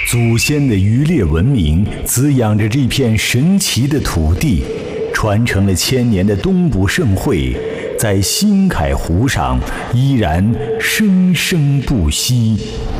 祖先的渔猎文明滋养着这片神奇的土地，传承了千年的东捕盛会，在新凯湖上依然生生不息。